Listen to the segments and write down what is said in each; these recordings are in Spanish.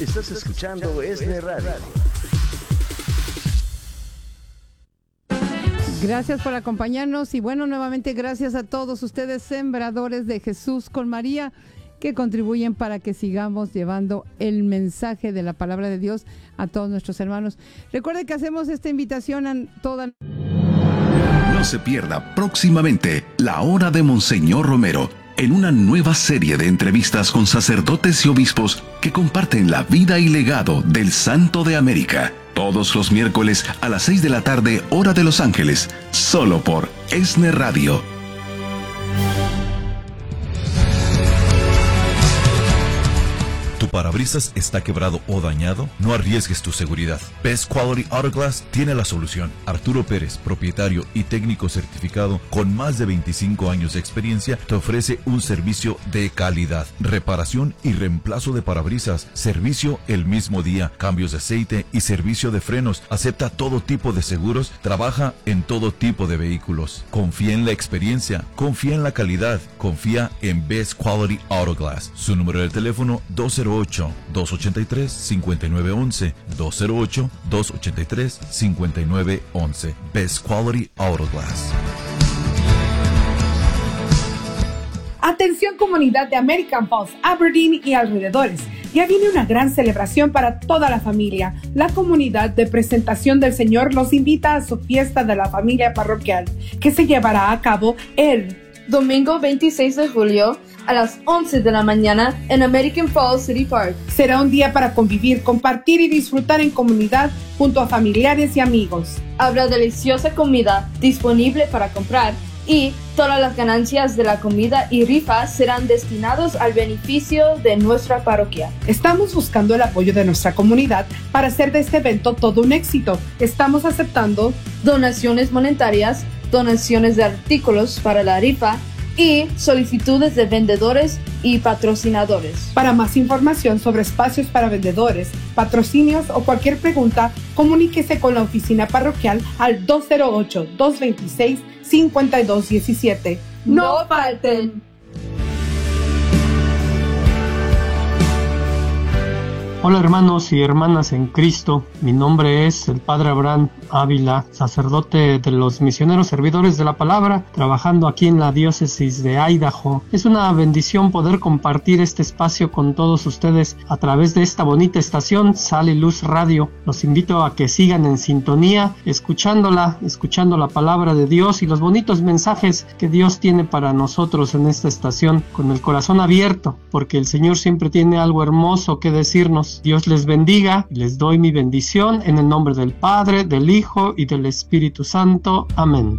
Estás escuchando ESNE Radio. Gracias por acompañarnos y bueno, nuevamente gracias a todos ustedes, sembradores de Jesús con María, que contribuyen para que sigamos llevando el mensaje de la palabra de Dios a todos nuestros hermanos. Recuerde que hacemos esta invitación a toda... No se pierda próximamente La Hora de Monseñor Romero, en una nueva serie de entrevistas con sacerdotes y obispos que comparten la vida y legado del Santo de América. Todos los miércoles a las 6 de la tarde, hora de Los Ángeles, solo por ESNE Radio. ¿Tu parabrisas está quebrado o dañado? No arriesgues tu seguridad. Best Quality Auto Glass tiene la solución. Arturo Pérez, propietario y técnico certificado con más de 25 años de experiencia, te ofrece un servicio de calidad. Reparación y reemplazo de parabrisas, servicio el mismo día, cambios de aceite y servicio de frenos. Acepta todo tipo de seguros, trabaja en todo tipo de vehículos. Confía en la experiencia, confía en la calidad, confía en Best Quality Auto Glass. Su número de teléfono 208-283-5911, 208-283-5911. Best Quality Auto Glass. Atención comunidad de American Falls, Aberdeen y alrededores. Ya viene una gran celebración para toda la familia. La comunidad de Presentación del Señor los invita a su fiesta de la familia parroquial, que se llevará a cabo el domingo 26 de julio a las 11 de la mañana en American Falls City Park. Será un día para convivir, compartir y disfrutar en comunidad junto a familiares y amigos. Habrá deliciosa comida disponible para comprar y todas las ganancias de la comida y rifa serán destinados al beneficio de nuestra parroquia. Estamos buscando el apoyo de nuestra comunidad para hacer de este evento todo un éxito. Estamos aceptando donaciones monetarias, donaciones de artículos para la rifa y solicitudes de vendedores y patrocinadores. Para más información sobre espacios para vendedores, patrocinios o cualquier pregunta, comuníquese con la oficina parroquial al 208-226-5217. ¡No falten! Hola hermanos y hermanas en Cristo, mi nombre es el Padre Abraham Ávila, sacerdote de los misioneros servidores de la palabra, trabajando aquí en la diócesis de Idaho. Es una bendición poder compartir este espacio con todos ustedes a través de esta bonita estación Sal y Luz Radio. Los invito a que sigan en sintonía, escuchando la palabra de Dios y los bonitos mensajes que Dios tiene para nosotros en esta estación, con el corazón abierto, porque el Señor siempre tiene algo hermoso que decirnos. Dios les bendiga, les doy mi bendición en el nombre del Padre, del Hijo y del Espíritu Santo. Amén.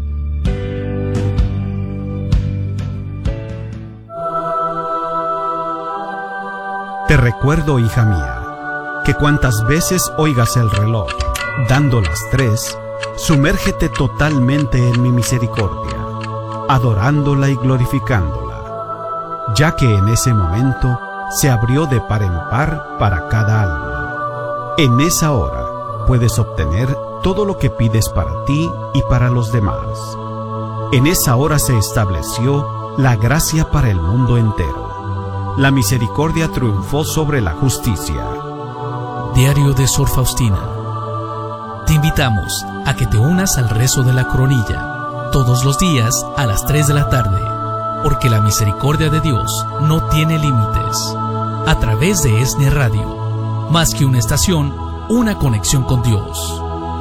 Te recuerdo, hija mía, que cuantas veces oigas el reloj dando las 3, sumérgete totalmente en mi misericordia, adorándola y glorificándola, ya que en ese momento se abrió de par en par para cada alma. En esa hora puedes obtener todo lo que pides para ti y para los demás. En esa hora se estableció la gracia para el mundo entero. La misericordia triunfó sobre la justicia. Diario de Sor Faustina. Te invitamos a que te unas al rezo de la coronilla todos los días a las 3 de la tarde, porque la misericordia de Dios no tiene límites. A través de ESNE Radio, más que una estación, una conexión con Dios.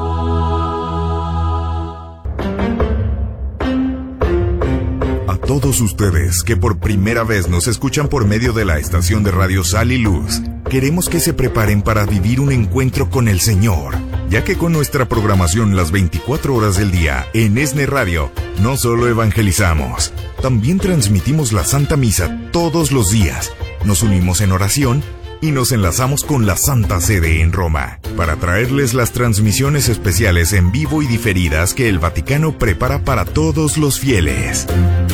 A todos ustedes que por primera vez nos escuchan por medio de la estación de radio Sal y Luz, queremos que se preparen para vivir un encuentro con el Señor, ya que con nuestra programación las 24 horas del día en ESNE Radio, no solo evangelizamos, también transmitimos la Santa Misa todos los días. Nos unimos en oración y nos enlazamos con la Santa Sede en Roma para traerles las transmisiones especiales en vivo y diferidas que el Vaticano prepara para todos los fieles.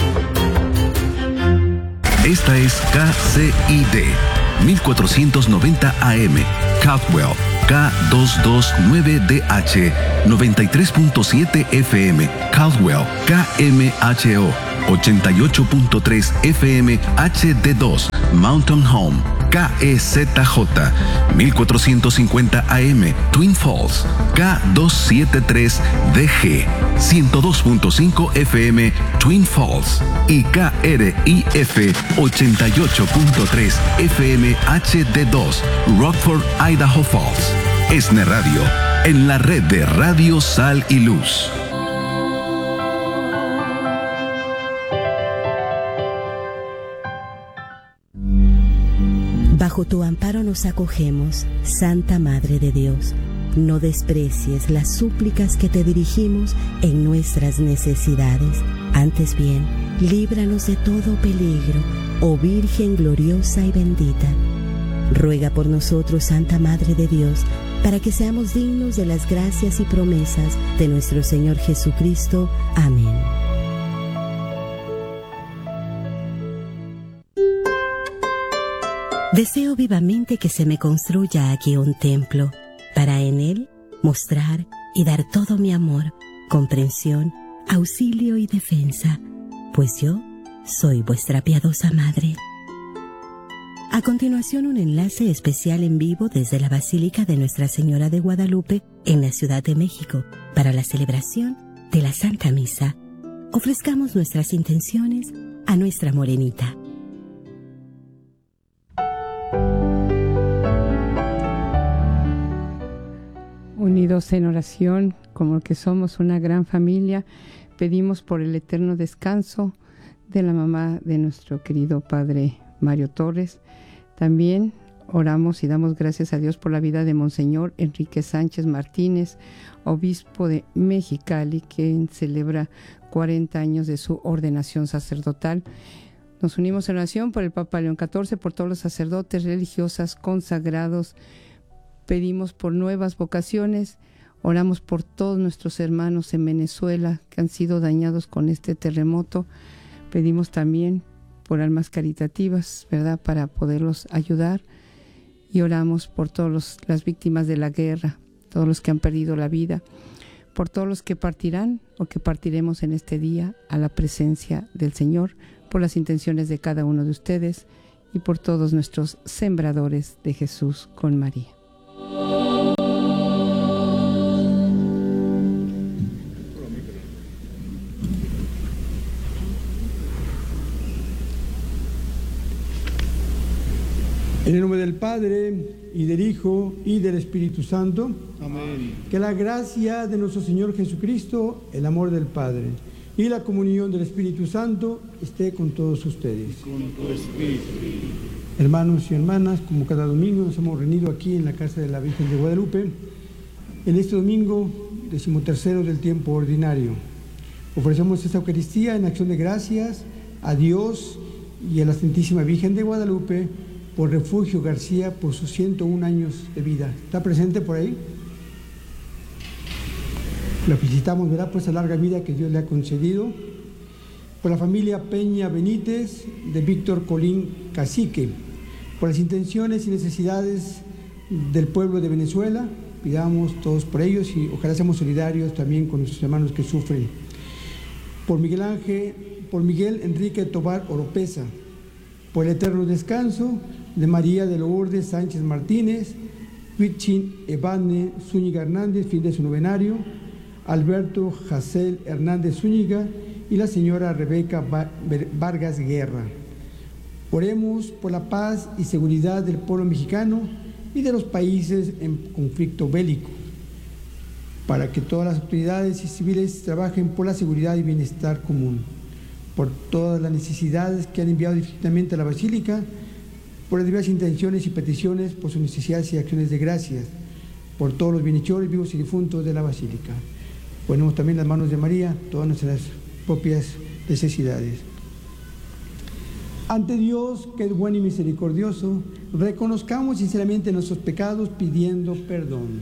Esta es KCID 1490 AM, Caldwell, K229DH, 93.7 FM, Caldwell, KMHO, 88.3 FM HD2, Mountain Home, KEZJ, 1450 AM, Twin Falls, K273DG, 102.5 FM, Twin Falls y KRIF 88.3 FM HD2, Rockford, Idaho Falls. ESNE Radio, en la red de Radio Sal y Luz. Bajo tu amparo nos acogemos, Santa Madre de Dios. No desprecies las súplicas que te dirigimos en nuestras necesidades. Antes bien, líbranos de todo peligro, oh Virgen gloriosa y bendita. Ruega por nosotros, Santa Madre de Dios, para que seamos dignos de las gracias y promesas de nuestro Señor Jesucristo. Amén. Deseo vivamente que se me construya aquí un templo, para en él mostrar y dar todo mi amor, comprensión, auxilio y defensa, pues yo soy vuestra piadosa madre. A continuación, un enlace especial en vivo desde la Basílica de Nuestra Señora de Guadalupe en la Ciudad de México para la celebración de la Santa Misa. Ofrezcamos nuestras intenciones a nuestra morenita. Unidos en oración, como que somos una gran familia, pedimos por el eterno descanso de la mamá de nuestro querido padre Mario Torres. También oramos y damos gracias a Dios por la vida de Monseñor Enrique Sánchez Martínez, obispo de Mexicali, que celebra 40 años de su ordenación sacerdotal. Nos unimos en oración por el Papa León XIV, por todos los sacerdotes, religiosas, consagrados. Pedimos por nuevas vocaciones, oramos por todos nuestros hermanos en Venezuela que han sido dañados con este terremoto. Pedimos también por almas caritativas, ¿verdad?, para poderlos ayudar. Y oramos por todas las víctimas de la guerra, todos los que han perdido la vida, por todos los que partirán o que partiremos en este día a la presencia del Señor, por las intenciones de cada uno de ustedes y por todos nuestros sembradores de Jesús con María. En el nombre del Padre, y del Hijo, y del Espíritu Santo. Amén. Que la gracia de nuestro Señor Jesucristo, el amor del Padre y la comunión del Espíritu Santo esté con todos ustedes. Con tu espíritu. Hermanos y hermanas, como cada domingo nos hemos reunido aquí en la casa de la Virgen de Guadalupe, en este domingo 13º del tiempo ordinario. Ofrecemos esta Eucaristía en acción de gracias a Dios y a la Santísima Virgen de Guadalupe por Refugio García por sus 101 años de vida. ¿Está presente por ahí? La felicitamos, ¿verdad?, por esa larga vida que Dios le ha concedido. Por la familia Peña Benítez de Víctor Colín Cacique, por las intenciones y necesidades del pueblo de Venezuela, pidamos todos por ellos y ojalá seamos solidarios también con nuestros hermanos que sufren. Por Miguel Enrique Tobar Oropesa, por el eterno descanso de María de Lourdes Sánchez Martínez, Huitzin Evane Zúñiga Hernández, fin de su novenario, Alberto Jacel Hernández Zúñiga y la señora Rebeca Vargas Guerra. Oremos por la paz y seguridad del pueblo mexicano y de los países en conflicto bélico, para que todas las autoridades y civiles trabajen por la seguridad y bienestar común, por todas las necesidades que han enviado directamente a la Basílica, por las diversas intenciones y peticiones, por sus necesidades y acciones de gracias, por todos los bienhechores, vivos y difuntos de la Basílica. Ponemos también en las manos de María todas nuestras propias necesidades. Ante Dios, que es bueno y misericordioso, reconozcamos sinceramente nuestros pecados pidiendo perdón.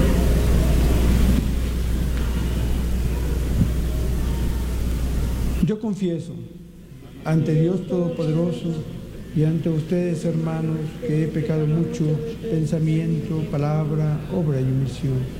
Yo confieso ante Dios Todopoderoso y ante ustedes, hermanos, que he pecado mucho, pensamiento, palabra, obra y omisión.